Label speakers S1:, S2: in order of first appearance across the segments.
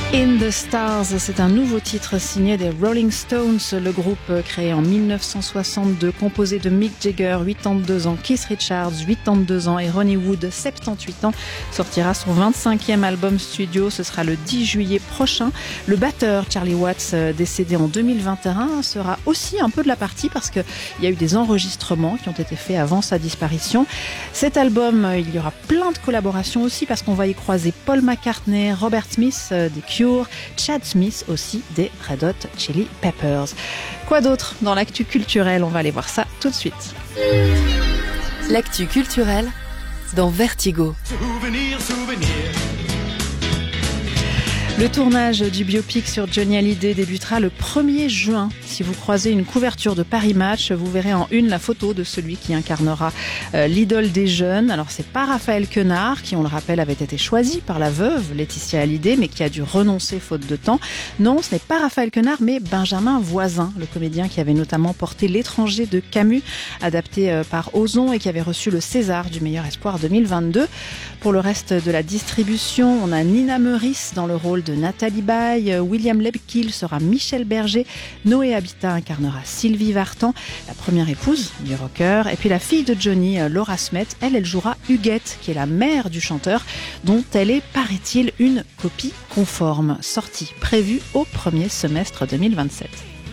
S1: In the Stars, c'est un nouveau titre signé des Rolling Stones, le groupe créé en 1962, composé de Mick Jagger, 82 ans, Keith Richards, 82 ans et Ronnie Wood, 78 ans, sortira son 25e album studio, ce sera le 10 juillet prochain. Le batteur Charlie Watts, décédé en 2021, sera aussi un peu de la partie parce qu'il y a eu des enregistrements qui ont été faits avant sa disparition. Cet album, il y aura plein de collaborations aussi parce qu'on va y croiser Paul McCartney, Robert Smith des Cure, Chad Smith aussi des Red Hot Chili Peppers. Quoi d'autre dans l'actu culturelle? On va aller voir ça tout de suite.
S2: L'actu culturelle dans Vertigo.
S3: Souvenir.
S1: Le tournage du biopic sur Johnny Hallyday débutera le 1er juin. Si vous croisez une couverture de Paris Match, vous verrez en une la photo de celui qui incarnera l'idole des jeunes. Alors c'est pas Raphaël Quenard, qui on le rappelle avait été choisi par la veuve Laetitia Hallyday, mais qui a dû renoncer faute de temps. Non, ce n'est pas Raphaël Quenard, mais Benjamin Voisin, le comédien qui avait notamment porté L'étranger de Camus, adapté par Ozon et qui avait reçu le César du meilleur espoir 2022. Pour le reste de la distribution, on a Nina Meurice dans le rôle de Nathalie Baye, William Lebkill sera Michel Berger, Noé Habitat incarnera Sylvie Vartan, la première épouse du rocker, et puis la fille de Johnny, Laura Smet, elle jouera Huguette, qui est la mère du chanteur, dont elle est, paraît-il, une copie conforme, sortie prévue au premier semestre 2027.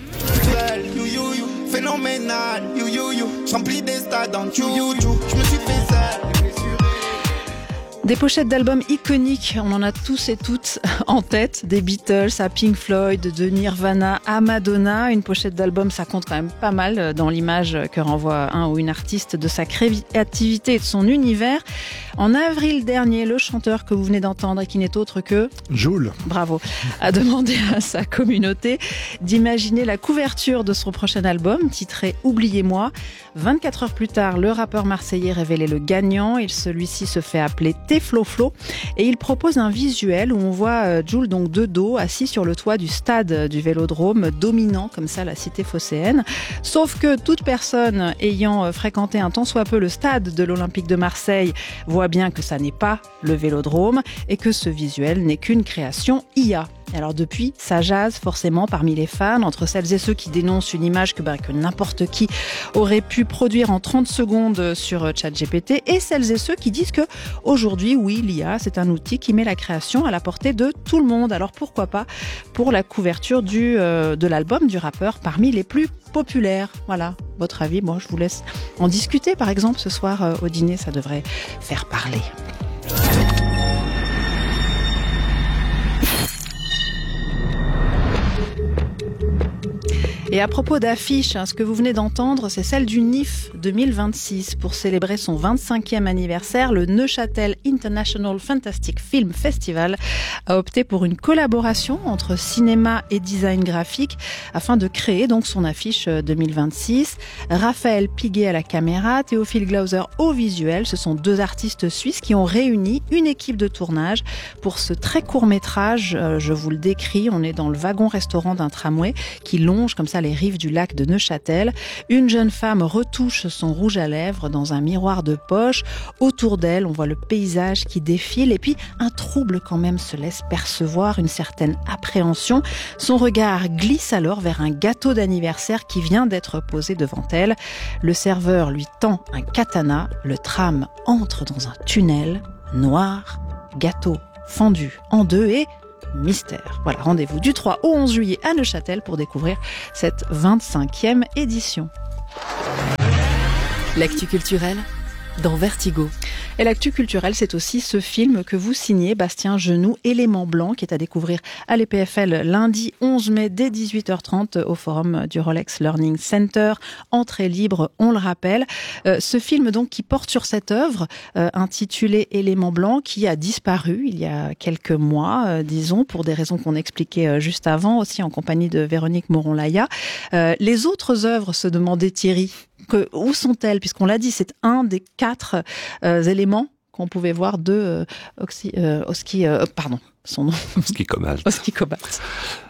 S4: Phénoménal, j'remplis des stades en je me suis fait seul.
S1: Des pochettes d'albums iconiques, on en a tous et toutes en tête, des Beatles à Pink Floyd, de Nirvana à Madonna. Une pochette d'album, ça compte quand même pas mal dans l'image que renvoie un ou une artiste de sa créativité et de son univers. En avril dernier, le chanteur que vous venez d'entendre et qui n'est autre que
S5: Jul,
S1: bravo, a demandé à sa communauté d'imaginer la couverture de son prochain album, titré Oubliez-moi. 24 heures plus tard, le rappeur marseillais révélait le gagnant. Celui-ci se fait appeler Flo et il propose un visuel où on voit Jul donc de dos, assis sur le toit du stade du Vélodrome, dominant comme ça la cité phocéenne. Sauf que toute personne ayant fréquenté un tant soit peu le stade de l'Olympique de Marseille voit bien que ça n'est pas le Vélodrome et que ce visuel n'est qu'une création IA. Alors depuis, ça jase forcément parmi les fans, entre celles et ceux qui dénoncent une image que n'importe qui aurait pu produire en 30 secondes sur ChatGPT et celles et ceux qui disent que aujourd'hui, oui, l'IA, c'est un outil qui met la création à la portée de tout le monde. Alors pourquoi pas pour la couverture de l'album du rappeur parmi les plus populaires. Voilà, votre avis, moi je vous laisse en discuter par exemple ce soir au dîner, ça devrait faire parler. Et à propos d'affiches, ce que vous venez d'entendre, c'est celle du NIF 2026. Pour célébrer son 25e anniversaire, le Neuchâtel International Fantastic Film Festival a opté pour une collaboration entre cinéma et design graphique afin de créer donc son affiche 2026. Raphaël Piguet à la caméra, Théophile Glauser au visuel. Ce sont deux artistes suisses qui ont réuni une équipe de tournage pour ce très court métrage. Je vous le décris, on est dans le wagon-restaurant d'un tramway qui longe comme ça les rives du lac de Neuchâtel. Une jeune femme retouche son rouge à lèvres dans un miroir de poche. Autour d'elle, on voit le paysage qui défile et puis un trouble quand même se laisse percevoir, une certaine appréhension. Son regard glisse alors vers un gâteau d'anniversaire qui vient d'être posé devant elle. Le serveur lui tend un katana. Le tram entre dans un tunnel noir, gâteau fendu en deux et mystère. Voilà, rendez-vous du 3 au 11 juillet à Neuchâtel pour découvrir cette 25e édition.
S2: L'actu culturelle dans Vertigo.
S1: Et l'actu culturelle, c'est aussi ce film que vous signez, Bastien Genoux, Élément blanc, qui est à découvrir à l'EPFL lundi 11 mai dès 18h30 au forum du Rolex Learning Center. Entrée libre, on le rappelle. Ce film donc qui porte sur cette œuvre intitulée Élément blanc, qui a disparu il y a quelques mois, disons, pour des raisons qu'on expliquait juste avant, aussi en compagnie de Véronique Moron-Laya. Les autres œuvres, se demandait Thierry, où sont-elles? Puisqu'on l'a dit, c'est un des 4 éléments qu'on pouvait voir de son nom.
S6: Oski Cobalt.
S1: Oski Cobalt.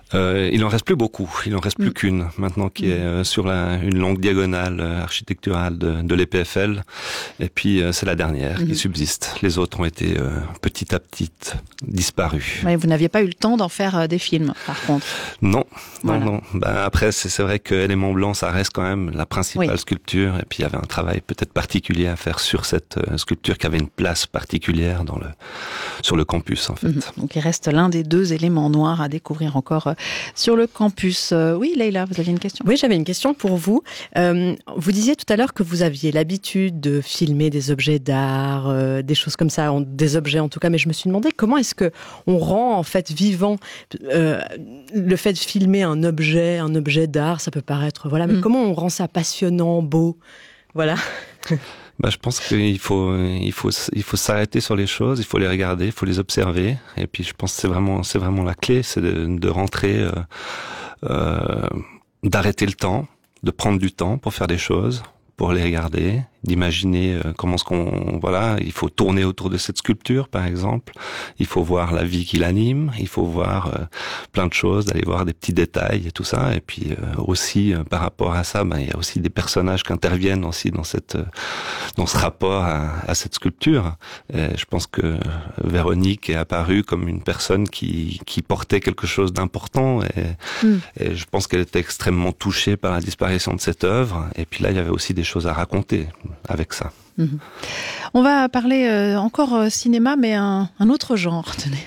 S3: Il en reste plus beaucoup. Il en reste plus qu'une maintenant qui est sur une longue diagonale architecturale de l'EPFL. Et puis c'est la dernière qui subsiste. Les autres ont été petit à petit disparus.
S1: Mais vous n'aviez pas eu le temps d'en faire des films, par contre.
S3: Non,
S1: voilà.
S3: non. Après, c'est vrai que Élément Blanc, ça reste quand même la principale sculpture. Et puis il y avait un travail peut-être particulier à faire sur cette sculpture qui avait une place particulière sur le campus, en fait.
S1: Donc il reste l'un des deux éléments noirs à découvrir encore sur le campus. Oui, Leïla, vous aviez une question ?
S5: Oui, j'avais une question pour vous. Vous disiez tout à l'heure que vous aviez l'habitude de filmer des objets d'art, des choses comme ça, des objets en tout cas, mais je me suis demandé comment est-ce que on rend en fait vivant le fait de filmer un objet d'art, ça peut paraître, voilà, mais comment on rend ça passionnant, beau, voilà.
S3: Je pense qu'il faut s'arrêter sur les choses, il faut les regarder, il faut les observer. Et puis je pense que c'est vraiment la clé, c'est de rentrer, d'arrêter le temps, de prendre du temps pour faire des choses, pour les regarder, d'imaginer comment il faut tourner autour de cette sculpture, par exemple. Il faut voir la vie qui l'anime, il faut voir plein de choses, d'aller voir des petits détails et tout ça. Et puis aussi, par rapport à ça, il y a aussi des personnages qui interviennent aussi dans ce rapport à cette sculpture. Et je pense que Véronique est apparue comme une personne qui portait quelque chose d'important et je pense qu'elle était extrêmement touchée par la disparition de cette œuvre. Et puis là, il y avait aussi des choses à raconter avec ça.
S1: On va parler encore cinéma, mais un autre genre. Tenez.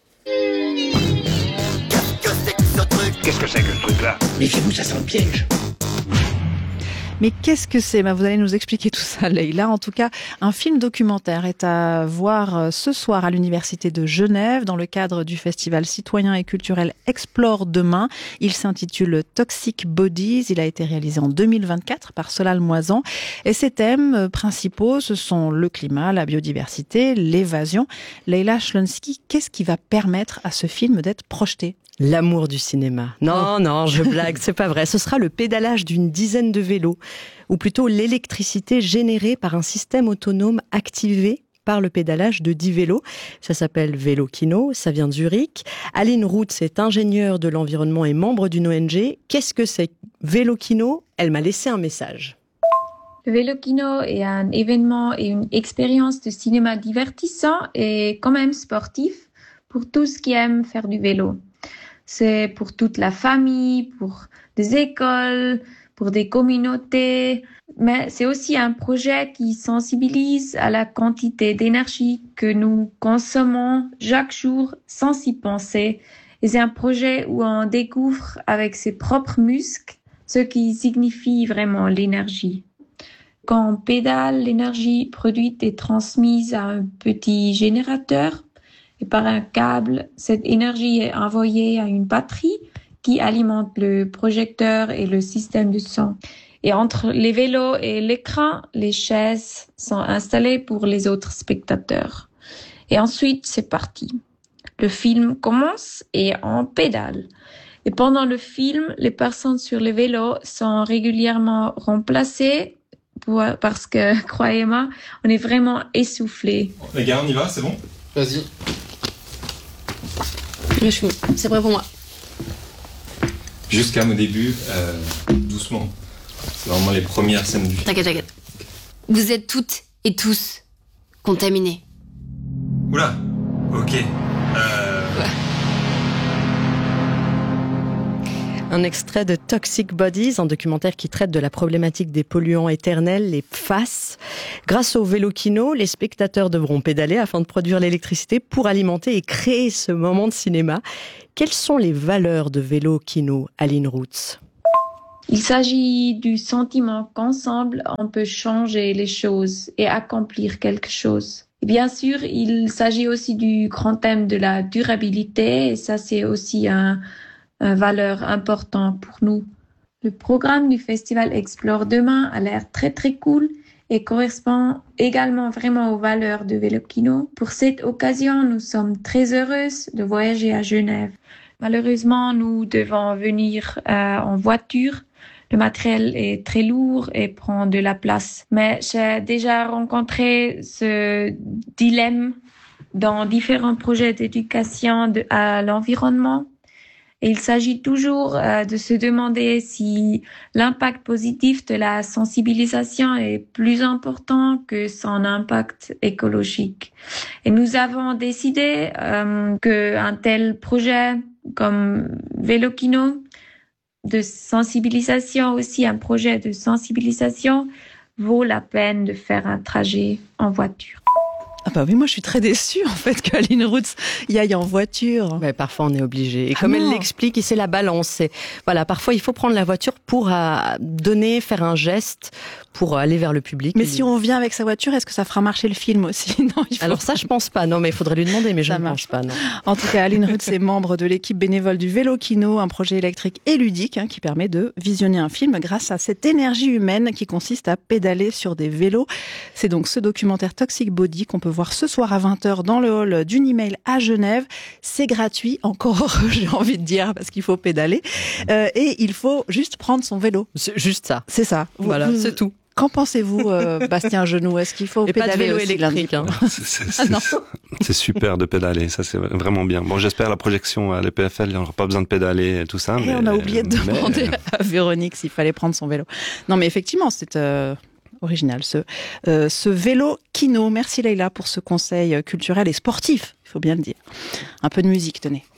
S6: Qu'est-ce que c'est que ce truc-là ?
S7: Méfiez-vous, ça sent le piège.
S1: Mais qu'est-ce que c'est ? Vous allez nous expliquer tout ça, Leïla. En tout cas, un film documentaire est à voir ce soir à l'Université de Genève dans le cadre du festival citoyen et culturel Explore Demain. Il s'intitule Toxic Bodies. Il a été réalisé en 2024 par Solal Moisan. Et ses thèmes principaux, ce sont le climat, la biodiversité, l'évasion. Leïla Shlonsky, qu'est-ce qui va permettre à ce film d'être projeté ?
S5: L'amour du cinéma. Non, je blague, c'est pas vrai. Ce sera le pédalage d'une dizaine de vélos, ou plutôt l'électricité générée par un système autonome activé par le pédalage de 10 vélos. Ça s'appelle Vélokino, ça vient de Zurich. Aline Routz est ingénieure de l'environnement et membre d'une ONG. Qu'est-ce que c'est Vélokino ? Elle m'a laissé un message.
S8: Le Vélokino est un événement et une expérience de cinéma divertissant et quand même sportif pour tous qui aiment faire du vélo. C'est pour toute la famille, pour des écoles, pour des communautés. Mais c'est aussi un projet qui sensibilise à la quantité d'énergie que nous consommons chaque jour sans y penser. Et c'est un projet où on découvre avec ses propres muscles ce qui signifie vraiment l'énergie. Quand on pédale, l'énergie produite est transmise à un petit générateur. Et par un câble, cette énergie est envoyée à une batterie qui alimente le projecteur et le système de son. Et entre les vélos et l'écran, les chaises sont installées pour les autres spectateurs. Et ensuite, c'est parti. Le film commence et on pédale. Et pendant le film, les personnes sur les vélos sont régulièrement remplacées parce que, croyez-moi, on est vraiment essoufflés.
S9: Les gars, on y va, c'est bon ?
S7: Vas-y.
S10: Je suis c'est prêt pour moi.
S9: Juste calme au début, doucement. C'est vraiment les premières scènes du film.
S10: T'inquiète. Vous êtes toutes et tous contaminés.
S9: Oula, ok.
S10: Ouais.
S5: Un extrait de Toxic Bodies, un documentaire qui traite de la problématique des polluants éternels, les PFAS. Grâce au Vélokino, les spectateurs devront pédaler afin de produire l'électricité pour alimenter et créer ce moment de cinéma. Quelles sont les valeurs de Vélokino, Aline Routz ?
S8: Il s'agit du sentiment qu'ensemble, on peut changer les choses et accomplir quelque chose. Et bien sûr, il s'agit aussi du grand thème de la durabilité, et ça, c'est aussi une valeur importante pour nous. Le programme du festival Explore Demain a l'air très très cool et correspond également vraiment aux valeurs de Vélokino. Pour cette occasion, nous sommes très heureuses de voyager à Genève. Malheureusement, nous devons venir en voiture. Le matériel est très lourd et prend de la place. Mais j'ai déjà rencontré ce dilemme dans différents projets d'éducation à l'environnement. Et il s'agit toujours de se demander si l'impact positif de la sensibilisation est plus important que son impact écologique. Et nous avons décidé qu'un tel projet comme Vélokino de sensibilisation, aussi un projet de sensibilisation, vaut la peine de faire un trajet en voiture.
S1: Ah bah oui, moi je suis très déçue en fait qu'Aline Roots y aille en voiture.
S5: Ouais, parfois on est obligé. Et comme elle l'explique, c'est la balance. Voilà, parfois il faut prendre la voiture pour donner, faire un geste pour aller vers le public.
S1: Mais si on vient avec sa voiture, est-ce que ça fera marcher le film aussi? Non,
S5: Alors ça, je pense pas. Non, mais il faudrait lui demander, mais je ne pense pas. Non.
S1: En tout cas, Aline Roots est membre de l'équipe bénévole du Vélokino, un projet électrique et ludique qui permet de visionner un film grâce à cette énergie humaine qui consiste à pédaler sur des vélos. C'est donc ce documentaire Toxic Body qu'on peut voir ce soir à 20h dans le hall d'Unimail à Genève. C'est gratuit, encore, j'ai envie de dire, parce qu'il faut pédaler. Et il faut juste prendre son vélo.
S5: C'est juste ça.
S1: C'est ça.
S5: Voilà, c'est tout.
S1: Qu'en pensez-vous, Bastien Genoux? Est-ce qu'il faut pédaler
S5: pas de vélo
S1: aussi
S5: électrique
S3: C'est super de pédaler, ça c'est vraiment bien. Bon, j'espère la projection à l'EPFL, il n'y aura pas besoin de pédaler et tout ça.
S1: Et on a oublié de demander à Véronique s'il fallait prendre son vélo. Non, mais effectivement, c'est original ce Vélokino. Merci Leïla pour ce conseil culturel et sportif, il faut bien le dire. Un peu de musique, tenez.